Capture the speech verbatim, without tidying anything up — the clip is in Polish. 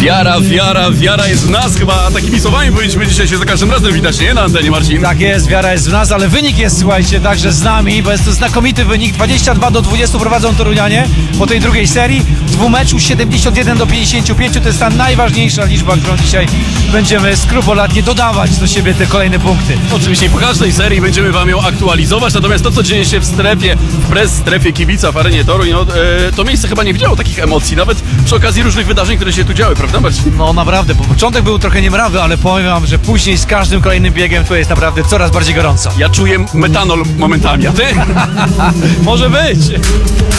Wiara, wiara, wiara jest w nas. Chyba takimi słowami powinniśmy dzisiaj się za każdym razem witać, nie? Na antenie, Marcin. Tak jest, wiara jest w nas, ale wynik jest, słuchajcie, także z nami, bo jest to znakomity wynik. dwadzieścia dwa do dwudziestu prowadzą Torunianie po tej drugiej serii. Dwumeczu siedemdziesiąt jeden do pięćdziesięciu pięciu to jest ta najważniejsza liczba, którą dzisiaj będziemy skrupulatnie dodawać do siebie te kolejne punkty. Oczywiście po każdej serii będziemy wam ją aktualizować, natomiast to, co dzieje się w strefie, w press strefie kibica w arenie Toruń, no, e, to miejsce chyba nie widziało takich emocji, nawet przy okazji różnych wydarzeń, które się tu działy, prawda, Marcin? No naprawdę, bo początek był trochę niemrawy, ale powiem wam, że później z każdym kolejnym biegiem to jest naprawdę coraz bardziej gorąco. Ja czuję metanol momentami, a ty? Może być!